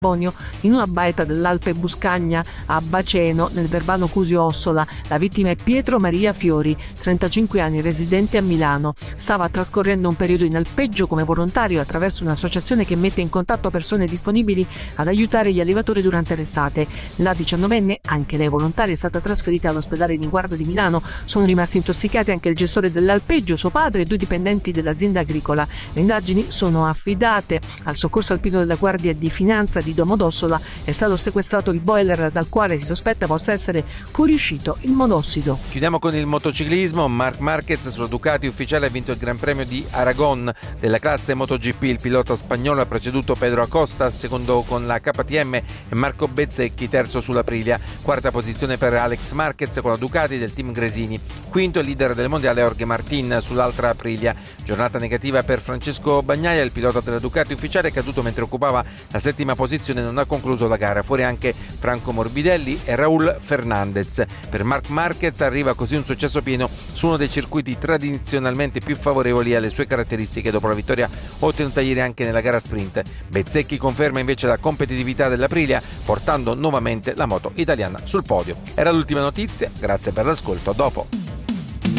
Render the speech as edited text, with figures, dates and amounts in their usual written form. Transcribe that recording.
carbonio in una baita dell'Alpe Buscagna a Baceno, nel Verbano Cusio Ossola. La vittima è Pietro Maria Fiori, 35 anni, residente a Milano. Stava trascorrendo un periodo in alpeggio come volontario attraverso un'associazione che mette in contatto persone disponibili ad aiutare gli allevatori durante l'estate. La 19enne, anche lei volontaria, è stata trasferita all'ospedale di Guarda di Milano. Sono rimasti intossicati anche il gestore dell'alpeggio, suo padre e 2 dipendenti dell'azienda agricola. Le indagini sono affidate al soccorso alpino della Guardia di Finanza di Domodossola. È stato sequestrato il boiler dal quale si sospetta possa essere fuoriuscito il monossido. Chiudiamo con il motociclismo. Marc Marquez sulla Ducati ufficiale ha vinto il Gran Premio di Aragon della classe MotoGP. Il pilota spagnolo ha preceduto Pedro Acosta, secondo con la KTM, e Marco Bezzecchi terzo sulla Aprilia. Quarta posizione per Alex Marquez con la Ducati del team Gresini. Quinto il leader del mondiale Jorge Martin sull'altra Aprilia. Giornata negativa per Francesco Bagnaia, il pilota della Ducati ufficiale è caduto mentre occupava la 7ª posizione e non ha concluso la gara. Fuori anche Franco Morbidelli e Raúl Fernández. Per Marc Marquez arriva così un successo pieno su uno dei circuiti tradizionalmente più favorevoli alle sue caratteristiche dopo la vittoria ottenuta ieri anche nella gara sprint. Bezzecchi conferma invece la competitività dell'Aprilia portando nuovamente la moto italiana sul podio. Era l'ultima notizia, grazie per l'ascolto, a dopo.